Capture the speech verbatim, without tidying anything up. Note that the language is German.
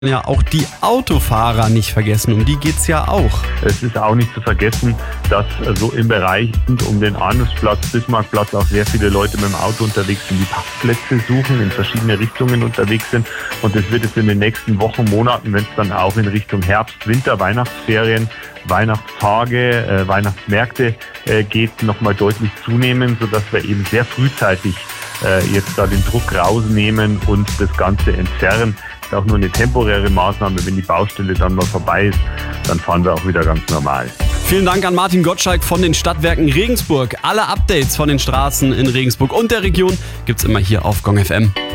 Ja, auch die Autofahrer nicht vergessen, um die geht's ja auch. Es ist auch nicht zu vergessen, dass so im Bereich rund um den Arnusplatz, Bismarckplatz auch sehr viele Leute mit dem Auto unterwegs sind, die Parkplätze suchen, in verschiedene Richtungen unterwegs sind. Und das wird es in den nächsten Wochen, Monaten, wenn es dann auch in Richtung Herbst, Winter, Weihnachtsferien, Weihnachtstage, äh, Weihnachtsmärkte äh, geht, nochmal deutlich zunehmen, sodass wir eben sehr frühzeitig äh, jetzt da den Druck rausnehmen und das Ganze entzerren. Ist auch nur eine temporäre Maßnahme. Wenn die Baustelle dann mal vorbei ist, dann fahren wir auch wieder ganz normal. Vielen Dank an Martin Gottschalk von den Stadtwerken Regensburg. Alle Updates von den Straßen in Regensburg und der Region gibt's immer hier auf Gong F M.